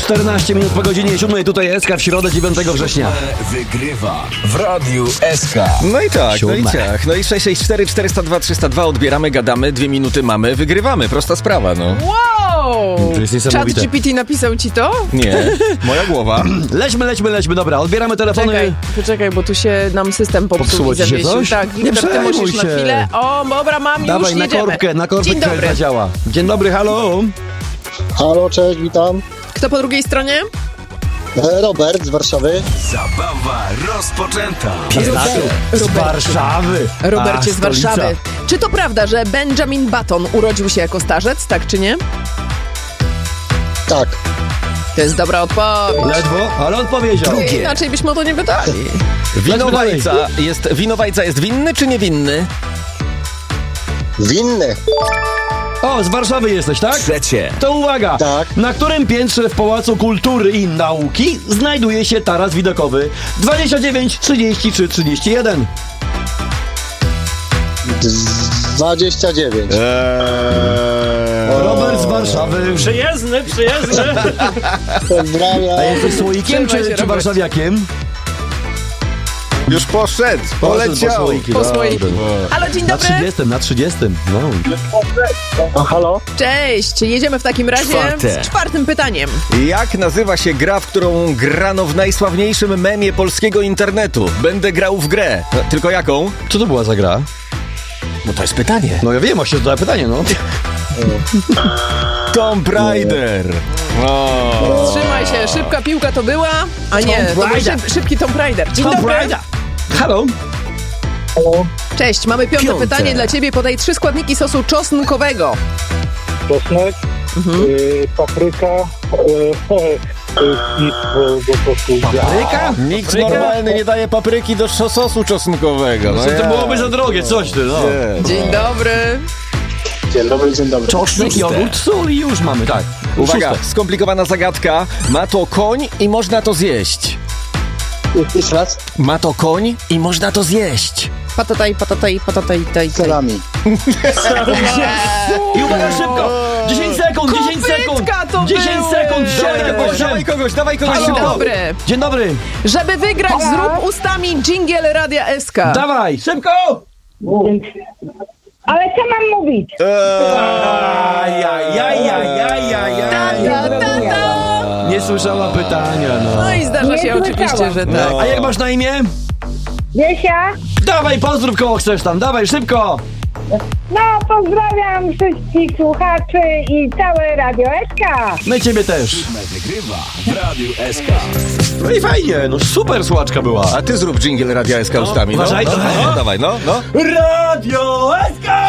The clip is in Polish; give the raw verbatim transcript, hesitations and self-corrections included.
czternaście minut po godzinie siódmej, tutaj S K w środę dziewiątego września. Wygrywa w Radiu S K. No i tak, Siódme. no i ciach. No i sześć sześć cztery cztery zero dwa trzysta dwa odbieramy, gadamy, dwie minuty mamy, wygrywamy. Prosta sprawa, no. Wow! To jest Czat niesamowite. G P T napisał ci to? Nie, moja głowa. Lećmy, lećmy, lećmy, dobra, odbieramy telefony. Czekaj, poczekaj, bo tu się nam system popsuł Popsuło i ci się zawiesił. coś? Tak, Nie Wiktor, ty przejmuj musisz na się. chwilę. O, dobra, mam, Dawaj, już na jedziemy. korbkę, na korbkę Dzień dobry. zadziała. Dzień dobry, halo. Halo, cześć, witam. Kto po drugiej stronie? E, Robert z Warszawy. Zabawa rozpoczęta. Z Warszawy. Robercie A, z Warszawy. stolica. Czy to prawda, że Benjamin Button urodził się jako starzec, tak czy nie? Tak. To jest dobra odpowiedź. Ledwo, ale odpowiedział. Inaczej byśmy o to nie pytali. Winowajca jest, winowajca jest winny czy niewinny? Winny. O, z Warszawy jesteś, tak? Trzecie. To uwaga! Tak. Na którym piętrze w Pałacu Kultury i Nauki znajduje się taras widokowy? dwadzieścia dziewięć, trzydzieści czy trzydzieści jeden? dwadzieścia dziewięć. Robert z Warszawy. Przyjezdny, przyjezdny. Pozdrawiam. A jesteś słoikiem Trzymaj się, czy, czy Robert. warszawiakiem? Już poszedł, poleciał. Po słoiku. Halo, dzień Na dobry. trzydziestym, na trzydziestym. No. O, halo? Cześć, jedziemy w takim razie Czwarte. z czwartym pytaniem. Jak nazywa się gra, w którą grano w najsławniejszym memie polskiego internetu? Będę grał w grę. No, tylko jaką? Co to była za gra? No to jest pytanie. No ja wiem, właśnie to pytanie, no. Tomb Raider. O. Trzymaj się, szybka piłka to była, a nie, to był Raider. szyb, szybki Tomb Raider. Dzień Tomb dobry. Raider. Halo? Cześć, mamy piąte, Piąte. pytanie dla ciebie. Podaj trzy składniki sosu czosnkowego. Czosnek, y, papryka, y, y, i po prostu Papryka? Nikt normalny nie daje papryki do sosu czosnkowego. No Co to ja. byłoby za drogie, coś ty, no. Nie. Dzień dobry. Dzień dobry, dzień dobry. Czosnek, jogurt, sól i już mamy, tak. Uwaga, Szóste. skomplikowana zagadka. Ma to koń i można to zjeść. Jeszcze raz? Ma to koń i można to zjeść. Patataj, patataj, patataj, taj, taj. Salami. I uwaga, szybko! dziesięć sekund, dziesięć sekund! Kopytka to dziesięć były. sekund, Dawaj, siedem, dawaj, osiem. dawaj kogoś, dawaj kogoś Dzień szybko. dobry. Dzień dobry. Żeby wygrać, zrób ustami dżingiel Radia S K. Dawaj, szybko! Ale co mam mówić? Ta, ta, ta, ta. Nie słyszała pytania, no. No i zdarza Nie się oczywiście, słyszałam. że tak. A jak masz na imię? Wiesia? Dawaj, pozdrów koło chcesz tam, dawaj, szybko! No, pozdrawiam wszystkich słuchaczy i całe Radio S K. My ciebie też. Wygrywa w Radiu S K. No i fajnie, no super słaczka była. A ty zrób dżingiel Radia S K ustami, no. uważaj. No, no, no, dawaj, no, no. Radio S K!